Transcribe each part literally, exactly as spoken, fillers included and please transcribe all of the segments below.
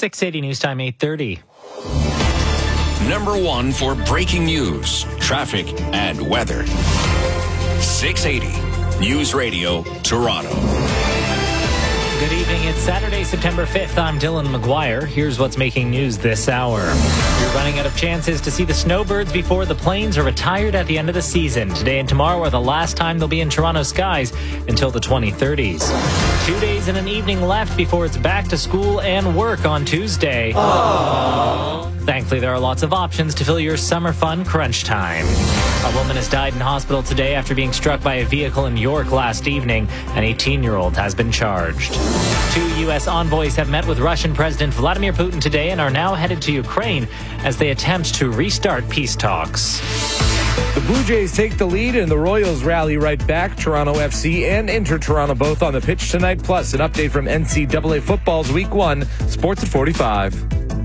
six eighty News Time, eight thirty. Number one for breaking news, traffic, and weather. six eighty News Radio, Toronto. Good evening. It's Saturday, September fifth. I'm Dylan McGuire. Here's what's making news this hour. You're running out of chances to see the snowbirds before the planes are retired at the end of the season. Today and tomorrow are the last time they'll be in Toronto skies until the twenty thirties. Two days and an evening left before it's back to school and work on Tuesday. Aww. Thankfully, there are lots of options to fill your summer fun crunch time. A woman has died in hospital today after being struck by a vehicle in York last evening. An eighteen-year-old has been charged. Two U S envoys have met with Russian President Vladimir Putin today and are now headed to Ukraine as they attempt to restart peace talks. The Blue Jays take the lead and the Royals rally right back. Toronto F C and Inter Toronto both on the pitch tonight. Plus, an update from N C double A football's Week one. Sports at forty-five.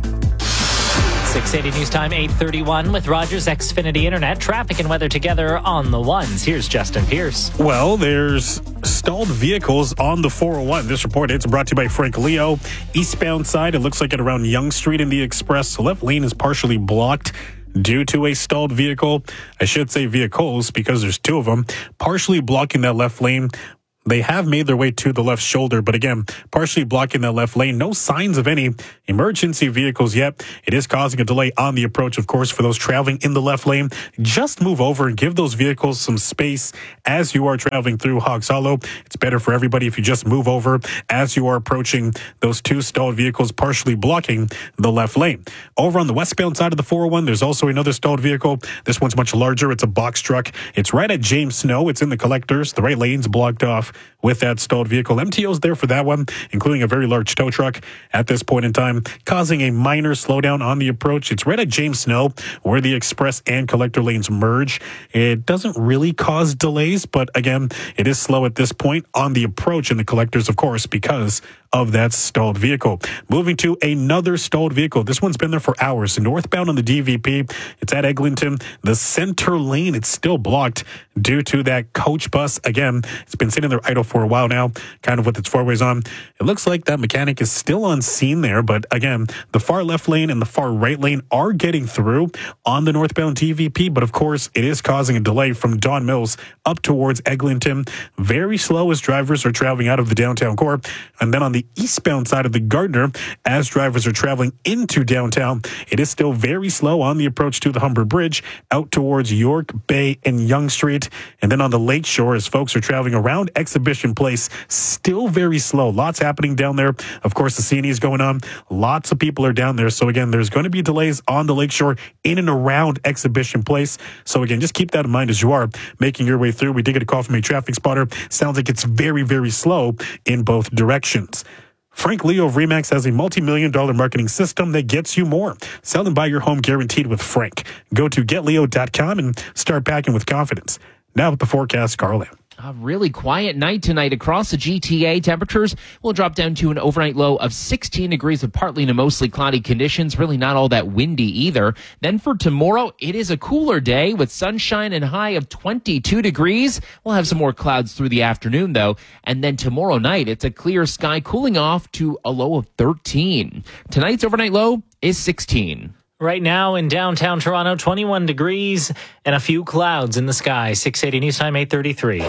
six eighty News Time, eight thirty-one with Rogers Xfinity Internet. Traffic and weather together on the ones. Here's Justin Pierce. Well, there's stalled vehicles on the four oh one. This report is brought to you by Frank Leo. Eastbound side, it looks like it around Yonge Street in the Express. The left lane is partially blocked due to a stalled vehicle. I should say vehicles because there's two of them partially blocking that left lane. They have made their way to the left shoulder, but again, partially blocking that left lane. No signs of any emergency vehicles yet. It is causing a delay on the approach, of course, for those traveling in the left lane. Just move over and give those vehicles some space as you are traveling through Hogs Hollow. It's better for everybody if you just move over as you are approaching those two stalled vehicles partially blocking the left lane. Over on the westbound side of the four oh one, there's also another stalled vehicle. This one's much larger. It's a box truck. It's right at James Snow. It's in the collectors. The right lane's blocked off with that stalled vehicle. M T O's there for that one, including a very large tow truck at this point in time, causing a minor slowdown on the approach. It's right at James Snow where the express and collector lanes merge. It doesn't really cause delays, but again, it is slow at this point on the approach in the collectors, of course, because of that stalled vehicle. Moving to another stalled vehicle. This one's been there for hours. Northbound on the D V P. It's at Eglinton. The center lane, it's still blocked due to that coach bus. Again, it's been sitting there idle for a while now, kind of with its four ways on. It looks like that mechanic is still on scene there, but again, the far left lane and the far right lane are getting through on the northbound D V P, but of course, it is causing a delay from Don Mills up towards Eglinton. Very slow as drivers are traveling out of the downtown core. And then on the eastbound side of the Gardner, as drivers are traveling into downtown, it is still very slow on the approach to the Humber Bridge out towards York, Bay, and Yonge Street. And then on the Lake Shore, as folks are traveling around Exhibition Place, still very slow. Lots happening down there. Of course, the C N E is going on. Lots of people are down there. So again, there's going to be delays on the Lake Shore in and around Exhibition Place. So again, just keep that in mind as you are making your way through. We did get a call from a traffic spotter. Sounds like it's very, very slow in both directions. Frank Leo of RE/MAX has a multi-million dollar marketing system that gets you more. Sell and buy your home guaranteed with Frank. Go to get leo dot com and start packing with confidence. Now with the forecast, Carl Lamb. A really quiet night tonight across the G T A. Temperatures will drop down to an overnight low of sixteen degrees with partly to mostly cloudy conditions. Really not all that windy either. Then for tomorrow, it is a cooler day with sunshine and high of twenty-two degrees. We'll have some more clouds through the afternoon though. And then tomorrow night, it's a clear sky cooling off to a low of thirteen. Tonight's overnight low is sixteen. Right now in downtown Toronto, twenty-one degrees and a few clouds in the sky. six eighty News Time, eight thirty-three.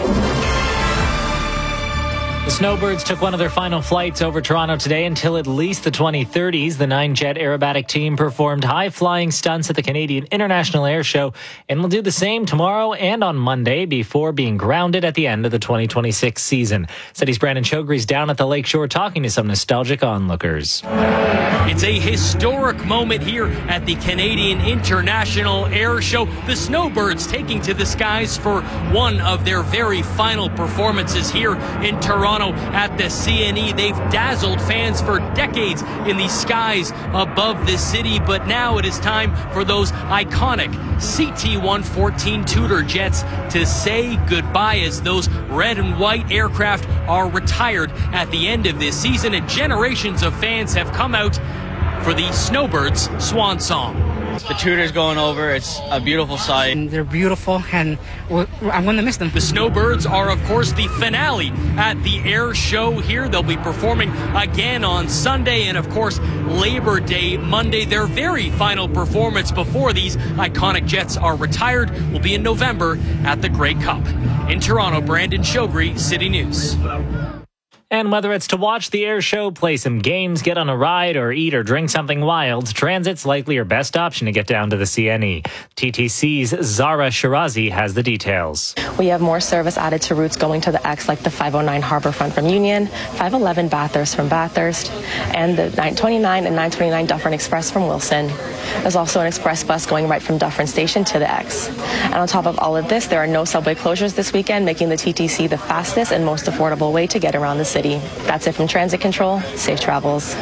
The Snowbirds took one of their final flights over Toronto today until at least the twenty thirties. The nine-jet aerobatic team performed high-flying stunts at the Canadian International Air Show and will do the same tomorrow and on Monday before being grounded at the end of the twenty twenty-six season. City's Brandon Chogri's down at the Lakeshore talking to some nostalgic onlookers. It's a historic moment here at the Canadian International Air Show. The Snowbirds taking to the skies for one of their very final performances here in Toronto at the C N E. They've dazzled fans for decades in the skies above the city, but now it is time for those iconic C T one fourteen Tudor jets to say goodbye as those red and white aircraft are retired at the end of this season, and generations of fans have come out for the Snowbirds' swan song. The tutors going over, it's a beautiful sight. And they're beautiful, and I'm going to miss them. The Snowbirds are, of course, the finale at the air show here. They'll be performing again on Sunday and, of course, Labor Day Monday. Their very final performance before these iconic jets are retired will be in November at the Grey Cup. In Toronto, Brandon Shogri, City News. And whether it's to watch the air show, play some games, get on a ride, or eat or drink something wild, transit's likely your best option to get down to the C N E. T T C's Zara Shirazi has the details. We have more service added to routes going to the X, like the five oh nine Harbourfront from Union, five eleven Bathurst from Bathurst, and the nine twenty-nine and nine twenty-nine Dufferin Express from Wilson. There's also an express bus going right from Dufferin Station to the X. And on top of all of this, there are no subway closures this weekend, making the T T C the fastest and most affordable way to get around the city. That's it from Transit Control. Safe travels.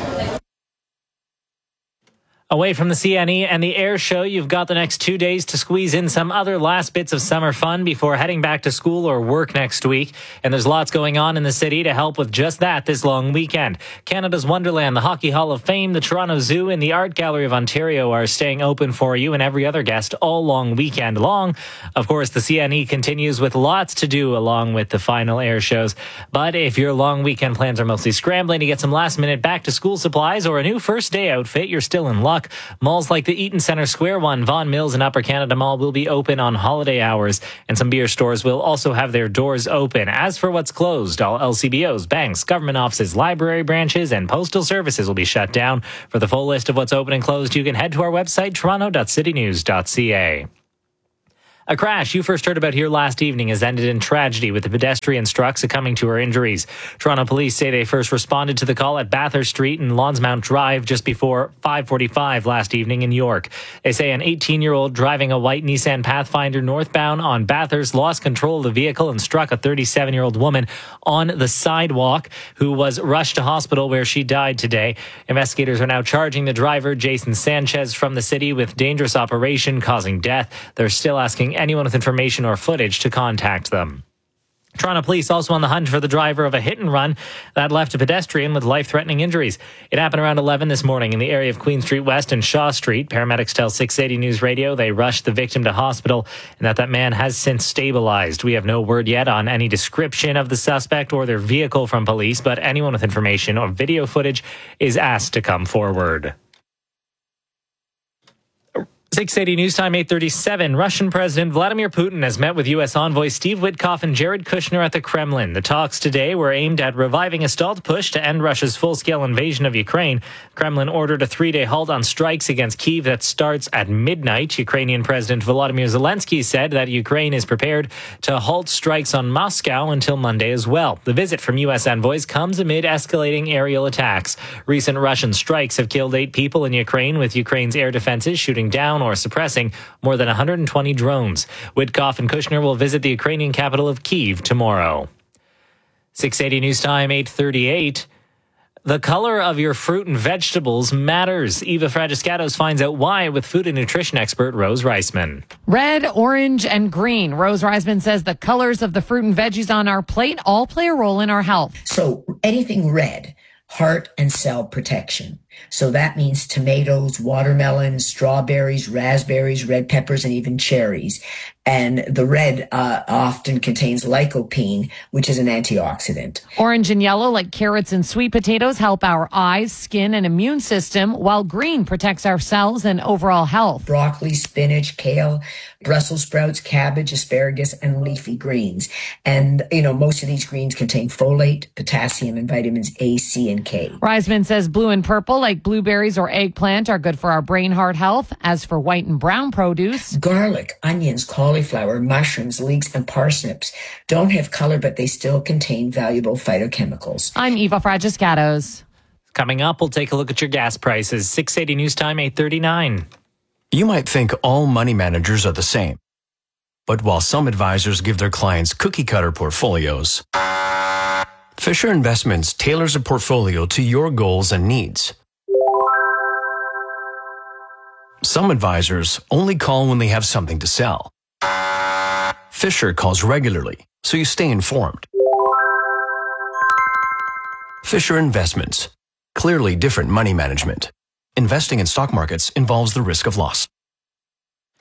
Away from the C N E and the air show, you've got the next two days to squeeze in some other last bits of summer fun before heading back to school or work next week. And there's lots going on in the city to help with just that this long weekend. Canada's Wonderland, the Hockey Hall of Fame, the Toronto Zoo, and the Art Gallery of Ontario are staying open for you and every other guest all long weekend long. Of course, the C N E continues with lots to do along with the final air shows. But if your long weekend plans are mostly scrambling to get some last minute back to school supplies or a new first day outfit, you're still in luck. Malls like the Eaton Centre Square one, Vaughan Mills, and Upper Canada Mall will be open on holiday hours, and some beer stores will also have their doors open. As for what's closed, all L C B Os, banks, government offices, library branches, and postal services will be shut down. For the full list of what's open and closed, you can head to our website, toronto dot city news dot c a. A crash you first heard about here last evening has ended in tragedy, with the pedestrian struck succumbing to her injuries. Toronto police say they first responded to the call at Bathurst Street and Lonsmount Drive just before five forty-five last evening in York. They say an eighteen-year-old driving a white Nissan Pathfinder northbound on Bathurst lost control of the vehicle and struck a thirty-seven-year-old woman on the sidewalk, who was rushed to hospital where she died today. Investigators are now charging the driver, Jason Sanchez, from the city with dangerous operation causing death. They're still asking anyone with information or footage to contact them. Toronto police also on the hunt for the driver of a hit and run that left a pedestrian with life-threatening injuries. It happened around eleven this morning in the area of Queen Street West and Shaw Street. Paramedics tell six eighty News Radio they rushed the victim to hospital and that that man has since stabilized. We have no word yet on any description of the suspect or their vehicle from police, but anyone with information or video footage is asked to come forward. six eighty News Time, eight thirty-seven. Russian President Vladimir Putin has met with U S envoys Steve Witkoff and Jared Kushner at the Kremlin. The talks today were aimed at reviving a stalled push to end Russia's full-scale invasion of Ukraine. Kremlin ordered a three-day halt on strikes against Kyiv that starts at midnight. Ukrainian President Volodymyr Zelensky said that Ukraine is prepared to halt strikes on Moscow until Monday as well. The visit from U S envoys comes amid escalating aerial attacks. Recent Russian strikes have killed eight people in Ukraine, with Ukraine's air defenses shooting down or suppressing more than one hundred twenty drones. Witkoff and Kushner will visit the Ukrainian capital of Kyiv tomorrow. six eighty News Time, eight thirty-eight. The color of your fruit and vegetables matters. Eva Fragiscatos finds out why with food and nutrition expert Rose Reisman. Red, orange, and green. Rose Reisman says the colors of the fruit and veggies on our plate all play a role in our health. So anything red, heart and cell protection. So that means tomatoes, watermelons, strawberries, raspberries, red peppers, and even cherries. And the red uh, often contains lycopene, which is an antioxidant. Orange and yellow, like carrots and sweet potatoes, help our eyes, skin, and immune system, while green protects our cells and overall health. Broccoli, spinach, kale, Brussels sprouts, cabbage, asparagus, and leafy greens. And, you know, most of these greens contain folate, potassium, and vitamins A, C, and K. Reisman says blue and purple, like blueberries or eggplant, are good for our brain heart health. As for white and brown produce, garlic, onions, cauliflower, mushrooms, leeks, and parsnips don't have color, but they still contain valuable phytochemicals. I'm Eva Fragiscatos. Coming up, we'll take a look at your gas prices. six eighty News Time, eight thirty-nine. You might think all money managers are the same. But while some advisors give their clients cookie-cutter portfolios, Fisher Investments tailors a portfolio to your goals and needs. Some advisors only call when they have something to sell. Fisher calls regularly, so you stay informed. Fisher Investments. Clearly different money management. Investing in stock markets involves the risk of loss.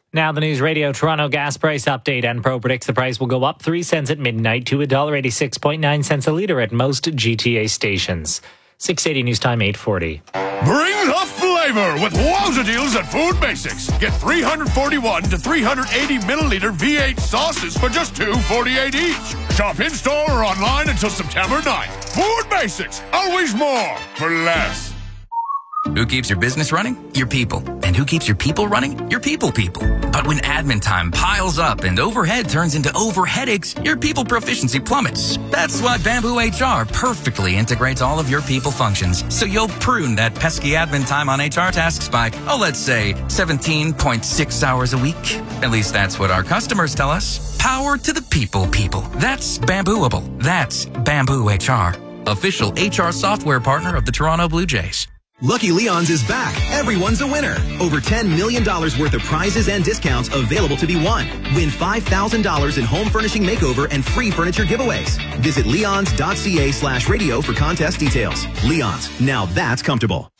Now the News Radio Toronto gas price update. Enpro predicts the price will go up three cents at midnight to one dollar eighty-six point nine cents a litre at most G T A stations. six eighty News Time, eight forty. Bring the flavor with wowza deals at Food Basics. Get three forty-one to three eighty milliliter V eight sauces for just two forty-eight each. Shop in-store or online until September ninth. Food Basics, always more for less. Who keeps your business running? Your people. And who keeps your people running? Your people people. But when admin time piles up and overhead turns into over headaches, your people proficiency plummets. That's why Bamboo H R perfectly integrates all of your people functions. So you'll prune that pesky admin time on H R tasks by, oh, let's say seventeen point six hours a week. At least that's what our customers tell us. Power to the people people. That's Bambooable. That's Bamboo H R. Official H R software partner of the Toronto Blue Jays. Lucky Leon's is back. Everyone's a winner. Over ten million dollars worth of prizes and discounts available to be won. Win five thousand dollars in home furnishing makeover and free furniture giveaways. Visit leons.ca slash radio for contest details. Leon's, now that's comfortable.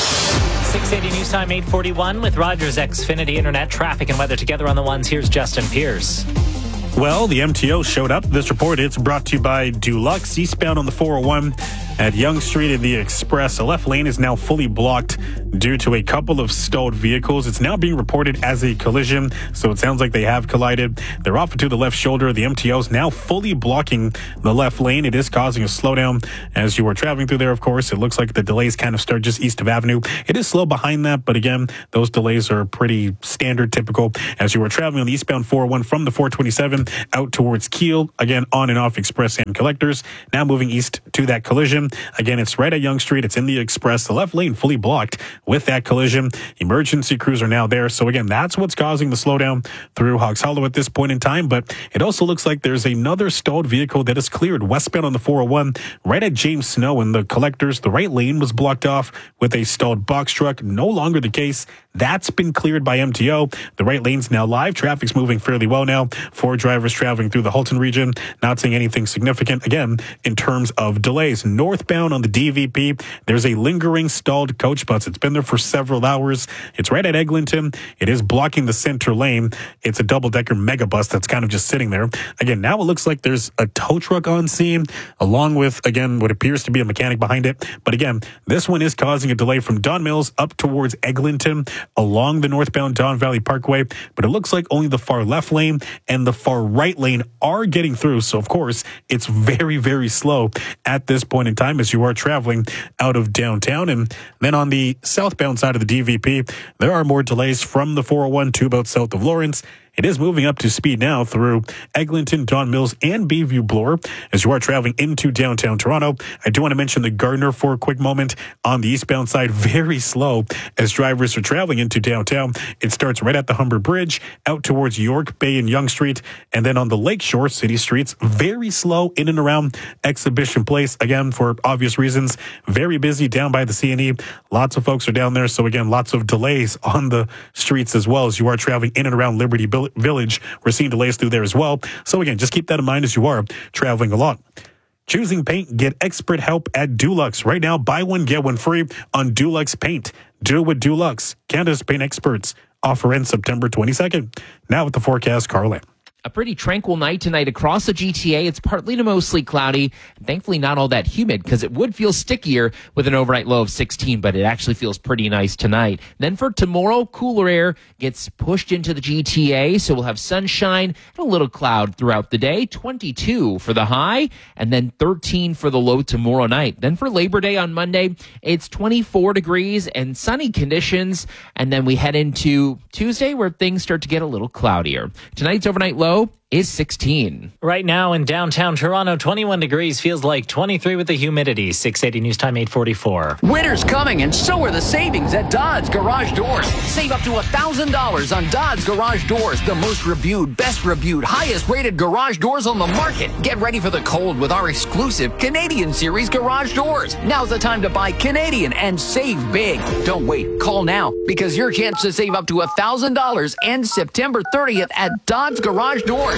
six eighty News Time, eight forty-one with Rogers Xfinity Internet traffic and weather together on the ones. Here's Justin Pierce. Well, the M T O showed up. This report, it's brought to you by Dulux. Eastbound on the four oh one at Yonge Street in the Express. The left lane is now fully blocked due to a couple of stalled vehicles. It's now being reported as a collision, so it sounds like they have collided. They're off to the left shoulder. The M T O is now fully blocking the left lane. It is causing a slowdown as you are traveling through there, of course. It looks like the delays kind of start just east of Avenue. It is slow behind that, but again, those delays are pretty standard, typical as you are traveling on the eastbound four oh one from the four twenty-seven out towards Keele, again on and off Express and Collectors. Now moving east to that collision. Again, it's right at Yonge Street. It's in the Express. The left lane fully blocked with that collision. Emergency crews are now there. So again, that's what's causing the slowdown through Hogs Hollow at this point in time. But it also looks like there's another stalled vehicle that is cleared westbound on the four oh one right at James Snow and the Collectors. The right lane was blocked off with a stalled box truck. No longer the case. That's been cleared by M T O. The right lane's now live. Traffic's moving fairly well now. Four drivers traveling through the Halton region. Not seeing anything significant, again, in terms of delays. Northbound on the D V P, there's a lingering stalled coach bus. It's been there for several hours. It's right at Eglinton. It is blocking the center lane. It's a double-decker mega bus that's kind of just sitting there. Again, now it looks like there's a tow truck on scene, along with, again, what appears to be a mechanic behind it. But again, this one is causing a delay from Don Mills up towards Eglinton along the northbound Don Valley Parkway. But it looks like only the far left lane and the far right lane are getting through. So, of course, it's very, very slow at this point in time as you are traveling out of downtown. And then on the southbound side of the D V P, there are more delays from the four oh one to about south of Lawrence. It is moving up to speed now through Eglinton, Don Mills, and Bayview Bloor as you are traveling into downtown Toronto. I do want to mention the Gardner for a quick moment on the eastbound side. Very slow as drivers are traveling into downtown. It starts right at the Humber Bridge, out towards York Bay and Yonge Street, and then on the Lakeshore city streets. Very slow in and around Exhibition Place. Again, for obvious reasons, very busy down by the C and E. Lots of folks are down there. So again, lots of delays on the streets as well as you are traveling in and around Liberty Village. We're seeing delays through there as well. So again, just keep that in mind as you are traveling a lot. Choosing paint, get expert help at Dulux. Right now, buy one, get one free on Dulux Paint. Do it with Dulux, Canada's paint experts. Offer ends September twenty-second. Now with the forecast, Carlin. A pretty tranquil night tonight across the G T A. It's partly to mostly cloudy. Thankfully, not all that humid because it would feel stickier with an overnight low of sixteen, but it actually feels pretty nice tonight. Then for tomorrow, cooler air gets pushed into the G T A, so we'll have sunshine and a little cloud throughout the day. twenty-two for the high, and then thirteen for the low tomorrow night. Then for Labor Day on Monday, it's twenty-four degrees and sunny conditions, and then we head into Tuesday where things start to get a little cloudier. Tonight's overnight low is sixteen. Right now in downtown Toronto, twenty-one degrees, feels like twenty-three with the humidity. six eighty News Time, eight forty-four. Winter's coming, and so are the savings at Dodds Garage Doors. Save up to one thousand dollars on Dodds Garage Doors, the most reviewed, best reviewed, highest rated garage doors on the market. Get ready for the cold with our exclusive Canadian Series garage doors. Now's the time to buy Canadian and save big. Don't wait. Call now because your chance to save up to one thousand dollars ends September thirtieth at Dodds Garage Doors.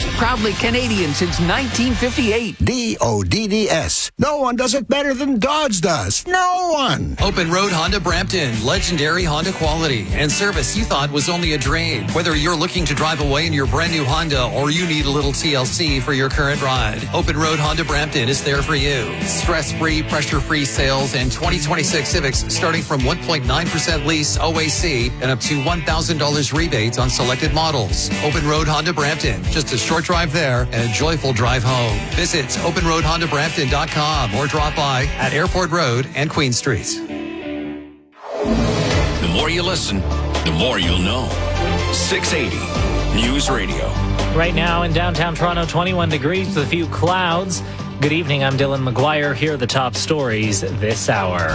Proudly Canadian since nineteen fifty-eight. D O D D S. No one does it better than Dodge does. No one. Open Road Honda Brampton. Legendary Honda quality and service you thought was only a drain. Whether you're looking to drive away in your brand new Honda or you need a little T L C for your current ride, Open Road Honda Brampton is there for you. Stress-free, pressure-free sales and twenty twenty-six Civics starting from one point nine percent lease O A C and up to one thousand dollars rebates on selected models. Open Road Honda Brampton. Just a short drive there and a joyful drive home. Visit open road honda brampton dot com or drop by at Airport Road and Queen Street. The more you listen, the more you'll know. six eighty News Radio. Right now in downtown Toronto, twenty-one degrees with a few clouds. Good evening, I'm Dylan McGuire. Here are the top stories this hour.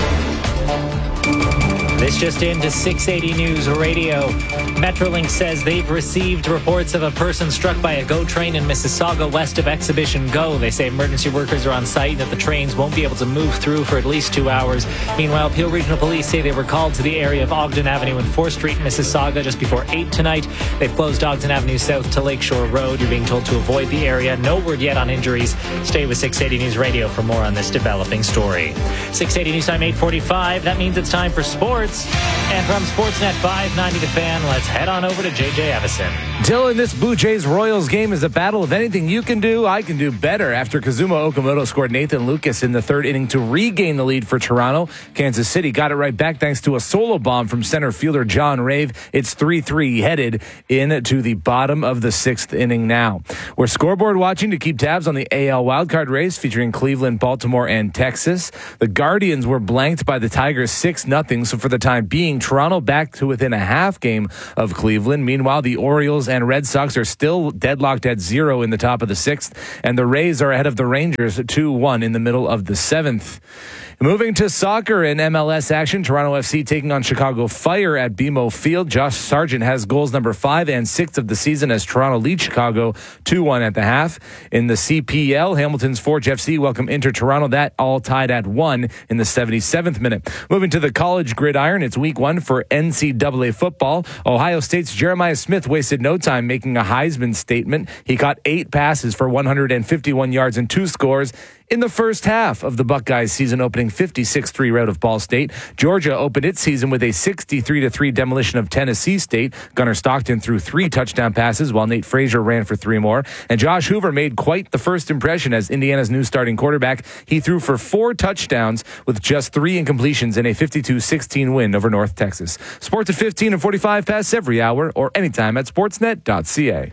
This just into six eighty News Radio. Metrolink says they've received reports of a person struck by a GO train in Mississauga west of Exhibition GO. They say emergency workers are on site and that the trains won't be able to move through for at least two hours. Meanwhile, Peel Regional Police say they were called to the area of Ogden Avenue and fourth Street in Mississauga just before eight tonight. They've closed Ogden Avenue south to Lakeshore Road. You're being told to avoid the area. No word yet on injuries. Stay with six eighty News Radio for more on this developing story. six eighty News Time eight forty-five. That means it's time for sports. And from Sportsnet five ninety The Fan, let's head on over to J J Evison. Dylan, this Blue Jays-Royals game is a battle of anything you can do, I can do better. After Kazuma Okamoto scored Nathan Lucas in the third inning to regain the lead for Toronto, Kansas City got it right back thanks to a solo bomb from center fielder John Rave. It's three three headed into the bottom of the sixth inning now. We're scoreboard watching to keep tabs on the A L wildcard race featuring Cleveland, Baltimore, and Texas. The Guardians were blanked by the Tigers six nothing, so for the time being, Toronto back to within a half game of Cleveland. Meanwhile, the Orioles and Red Sox are still deadlocked at zero in the top of the sixth, and the Rays are ahead of the Rangers two one in the middle of the seventh. Moving to soccer and M L S action, Toronto F C taking on Chicago Fire at B M O Field. Josh Sargent has goals number five and six of the season as Toronto leads Chicago two one at the half. In the C P L, Hamilton's Forge F C welcome Inter Toronto. That all tied at one in the seventy-seventh minute. Moving to the college gridiron, it's week one for N C double A football. Ohio State's Jeremiah Smith wasted no time making a Heisman statement. He caught eight passes for one hundred fifty-one yards and two scores in the first half of the Buckeyes season opening fifty-six three rout of Ball State. Georgia opened its season with a sixty-three to three demolition of Tennessee State. Gunnar Stockton threw three touchdown passes while Nate Frazier ran for three more. And Josh Hoover made quite the first impression as Indiana's new starting quarterback. He threw for four touchdowns with just three incompletions in a fifty-two sixteen win over North Texas. Sports at fifteen and forty-five past every hour or anytime at sportsnet dot c a.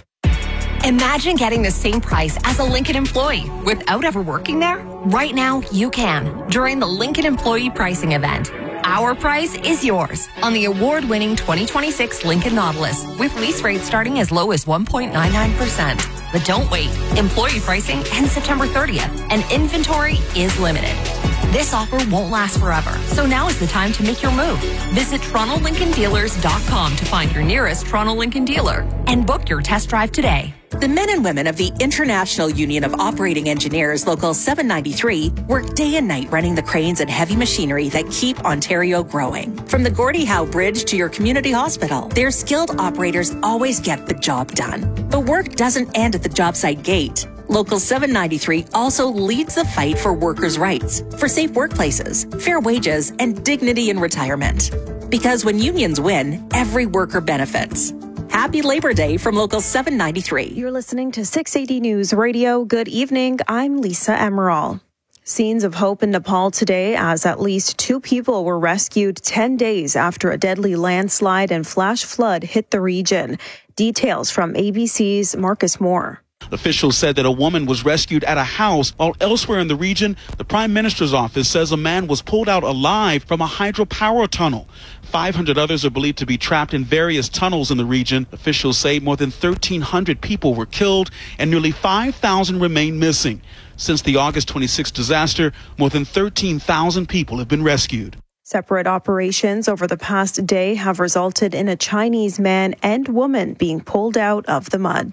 Imagine getting the same price as a Lincoln employee without ever working there. Right now, you can during the Lincoln Employee Pricing Event. Our price is yours on the award-winning twenty twenty-six Lincoln Nautilus with lease rates starting as low as one point nine nine percent. But don't wait. Employee pricing ends September thirtieth and inventory is limited. This offer won't last forever, so now is the time to make your move. Visit Toronto Lincoln Dealers dot com to find your nearest Toronto Lincoln dealer and book your test drive today. The men and women of the International Union of Operating Engineers Local seven ninety-three work day and night running the cranes and heavy machinery that keep Ontario growing. From the Gordie Howe Bridge to your community hospital, their skilled operators always get the job done. The work doesn't end at the job site gate. Local seven ninety-three also leads the fight for workers' rights, for safe workplaces, fair wages, and dignity in retirement. Because when unions win, every worker benefits. Happy Labor Day from Local seven ninety-three. You're listening to six eighty News Radio. Good evening. I'm Lisa Emerald. Scenes of hope in Nepal today as at least two people were rescued ten days after a deadly landslide and flash flood hit the region. Details from A B C's Marcus Moore. Officials said that a woman was rescued at a house, while elsewhere in the region, the Prime Minister's office says a man was pulled out alive from a hydropower tunnel. five hundred others are believed to be trapped in various tunnels in the region. Officials say more than thirteen hundred people were killed and nearly five thousand remain missing. Since the August twenty-sixth disaster, more than thirteen thousand people have been rescued. Separate operations over the past day have resulted in a Chinese man and woman being pulled out of the mud.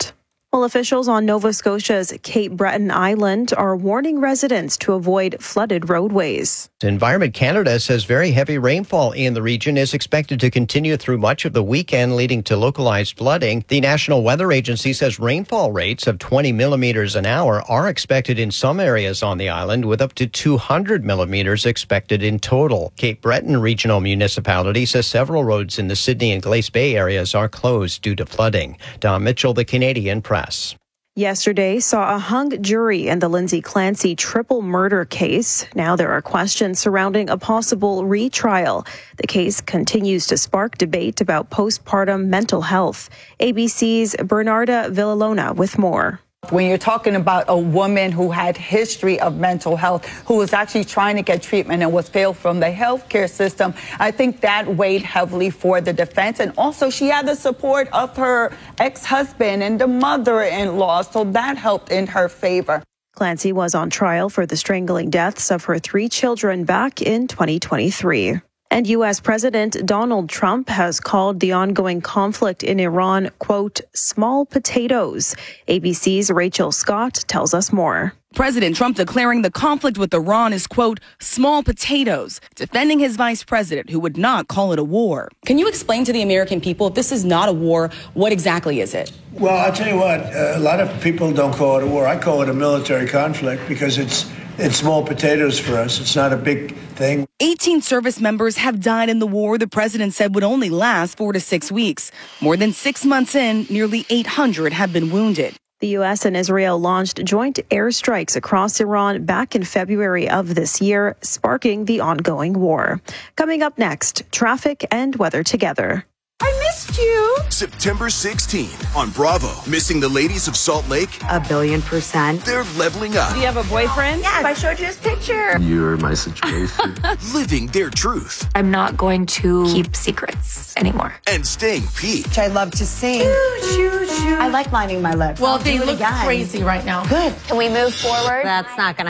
Well, officials on Nova Scotia's Cape Breton Island are warning residents to avoid flooded roadways. Environment Canada says very heavy rainfall in the region is expected to continue through much of the weekend, leading to localized flooding. The National Weather Agency says rainfall rates of twenty millimeters an hour are expected in some areas on the island, with up to two hundred millimeters expected in total. Cape Breton Regional Municipality says several roads in the Sydney and Glace Bay areas are closed due to flooding. Don Mitchell, The Canadian Press. Yesterday saw a hung jury in the Lindsay Clancy triple murder case. Now there are questions surrounding a possible retrial. The case continues to spark debate about postpartum mental health. A B C's Bernarda Villalona with more. When you're talking about a woman who had history of mental health, who was actually trying to get treatment and was failed from the healthcare system, I think that weighed heavily for the defense. And also she had the support of her ex-husband and the mother-in-law, so that helped in her favor. Clancy was on trial for the strangling deaths of her three children back in twenty twenty-three. And U S. President Donald Trump has called the ongoing conflict in Iran, quote, small potatoes. A B C's Rachel Scott tells us more. President Trump declaring the conflict with Iran is, quote, small potatoes, defending his vice president, who would not call it a war. Can you explain to the American people, if this is not a war, what exactly is it? Well, I'll tell you what, uh, a lot of people don't call it a war. I call it a military conflict because it's it's small potatoes for us. It's not a big thing. eighteen service members have died in the war the president said would only last four to six weeks. More than six months in, nearly eight hundred have been wounded. The U S and Israel launched joint airstrikes across Iran back in February of this year, sparking the ongoing war. Coming up next, traffic and weather together. I missed you. September sixteenth on Bravo. Missing the ladies of Salt Lake? A billion percent. They're leveling up. Do you have a boyfriend? Yes, I showed you his picture. You're my situation. Living their truth. I'm not going to keep secrets anymore. And staying peaked. I love to sing. Choo, choo, choo. I like lining my lips. Well, I'll they do it look again. crazy right now. Good. Can we move forward? That's not going to